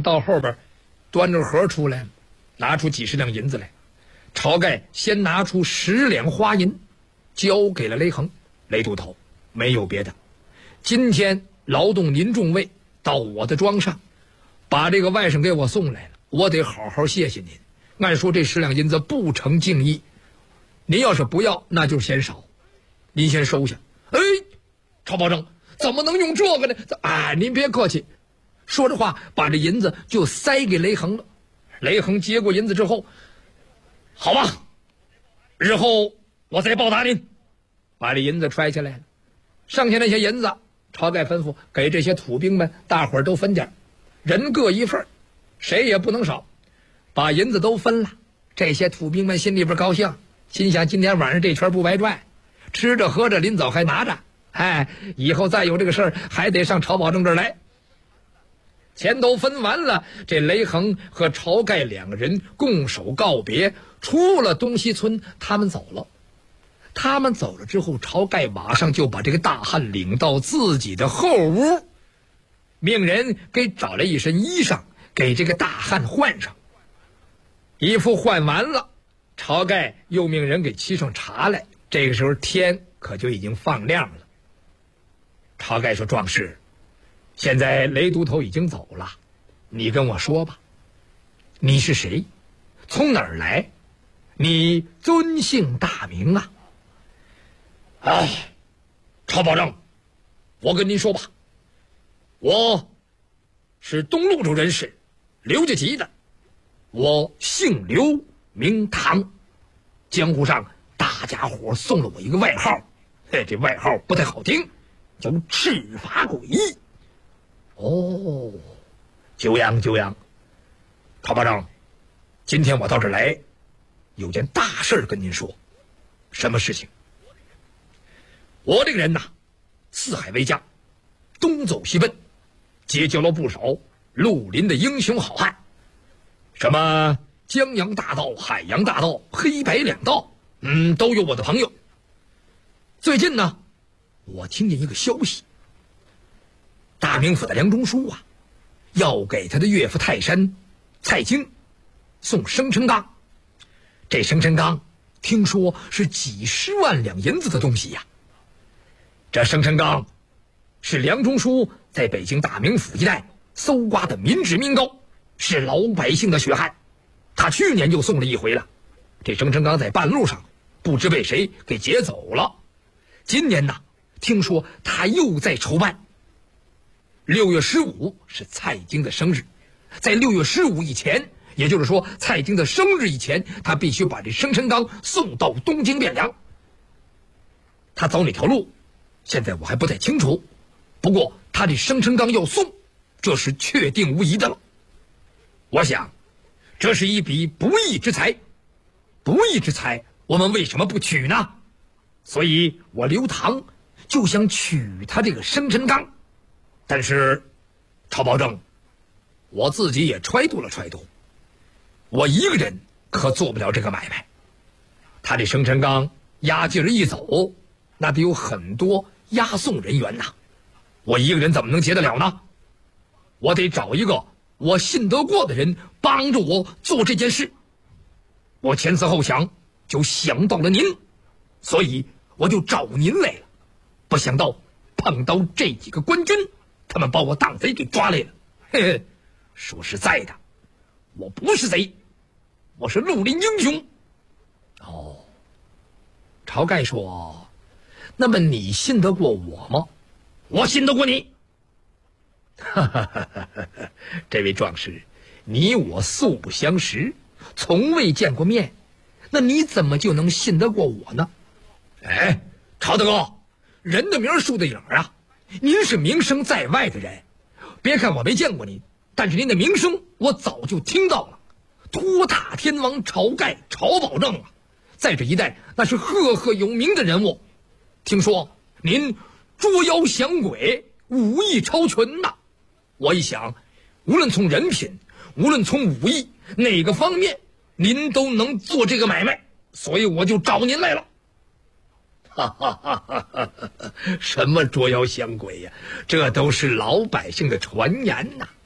到后边，端着盒出来，拿出几十两银子来。晁盖先拿出10两花银，交给了雷横。雷都头，没有别的，今天劳动您众位到我的庄上，把这个外甥给我送来了，我得好好谢谢您。按说这10两银子不成敬意，您要是不要，那就嫌少，您先收下。哎，晁保正怎么能用这个呢？哎，您别客气。说着话，把这银子就塞给雷横了。雷横接过银子之后，好吧，日后我再报答您。把这银子揣下来了，剩下那些银子，晁盖吩咐给这些土兵们，大伙儿都分点，人各一份，谁也不能少。把银子都分了，这些土兵们心里边高兴，心想今天晚上这圈不白赚，吃着喝着，临走还拿着，哎，以后再有这个事儿还得上晁保正这儿来。钱都分完了，这雷横和晁盖两个人拱手告别，出了东西村，他们走了。他们走了之后，晁盖马上就把这个大汉领到自己的后屋，命人给找来一身衣裳，给这个大汉换上。衣服换完了，晁盖又命人给沏上茶来。这个时候天可就已经放亮了。晁盖说：“壮士，现在雷都头已经走了，你跟我说吧，你是谁？从哪儿来？你尊姓大名啊？”哎，晁保正，我跟您说吧，我是东路州人士，刘家集的，我姓刘名唐，江湖上大家伙送了我一个外号，这外号不太好听，叫赤发鬼。哦，久仰久仰。晁保正，今天我到这儿来，有件大事跟您说。什么事情？我这个人呐，四海为家，东走西奔，结交了不少绿林的英雄好汉，什么江洋大盗、海洋大盗、黑白两道，都有我的朋友。最近呢，我听见一个消息，大名府的梁中书啊，要给他的岳父泰山蔡京送生辰纲。这生辰纲听说是几十万两银子的东西呀。这生辰纲是梁中书在北京大名府一带搜刮的民脂民膏，是老百姓的血汗。他去年就送了一回了，这生辰纲在半路上不知被谁给劫走了。今年呢，听说他又在筹办。6月15是蔡京的生日，在6月15以前，也就是说蔡京的生日以前，他必须把这生辰纲送到东京汴梁。他走哪条路，现在我还不太清楚，不过他这生辰纲要送，这是确定无疑的了。我想，这是一笔不义之财，不义之财，我们为什么不取呢？所以我刘唐就想取他这个生辰纲。但是晁保正，我自己也揣度了揣度，我一个人可做不了这个买卖。他这生辰纲押劲儿一走，那得有很多押送人员呐，我一个人怎么能结得了呢？我得找一个我信得过的人帮着我做这件事。我前思后想，就想到了您，所以我就找您来了。不想到碰到这几个官军，他们把我当贼给抓来了。嘿嘿，说实在的，我不是贼，我是绿林英雄。哦，晁盖说，那么你信得过我吗？我信得过你。哈哈哈哈哈！这位壮士，你我素不相识，从未见过面，那你怎么就能信得过我呢？哎，晁大哥，人的名树的影啊，您是名声在外的人，别看我没见过您，但是您的名声我早就听到了。托塔天王晁盖、晁保正啊，在这一带那是赫赫有名的人物。听说您捉妖降鬼，武艺超群呐。我一想，无论从人品，无论从武艺，哪个方面您都能做这个买卖，所以我就找您来了。哈哈哈哈哈！什么捉妖降鬼呀，这都是老百姓的传言呐。